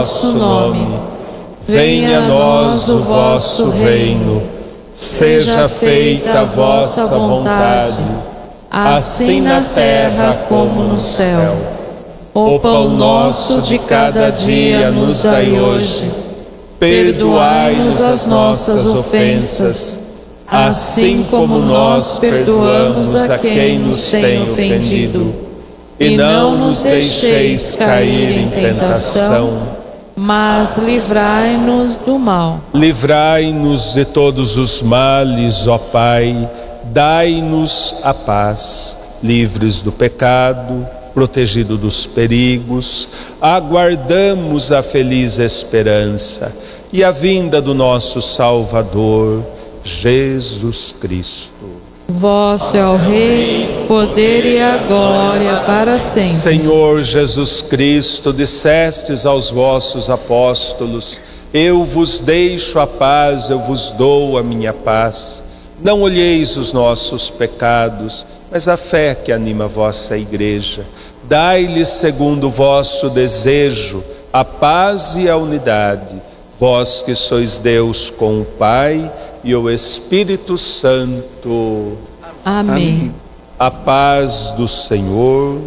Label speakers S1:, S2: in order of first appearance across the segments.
S1: vosso nome. Venha a nós o vosso reino. Seja feita a vossa vontade, assim na terra como no céu. O pão nosso de cada dia nos dai hoje. Perdoai-nos as nossas ofensas, assim como nós perdoamos a quem nos tem ofendido. E não nos deixeis cair em tentação,
S2: mas livrai-nos do mal.
S1: Livrai-nos de todos os males, ó Pai. Dai-nos a paz, livres do pecado, protegido dos perigos. Aguardamos a feliz esperança e a vinda do nosso Salvador, Jesus Cristo.
S2: Vosso é o Rei, poder e a glória para sempre.
S1: Senhor Jesus Cristo, dissestes aos vossos apóstolos: eu vos deixo a paz, eu vos dou a minha paz. Não olheis os nossos pecados, mas a fé que anima a vossa igreja. Dai-lhes, segundo o vosso desejo, a paz e a unidade. Vós que sois Deus com o Pai e o Espírito Santo.
S2: Amém.
S1: A paz do Senhor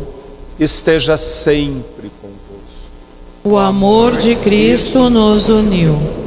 S1: esteja sempre convosco.
S2: O amor de Cristo nos uniu.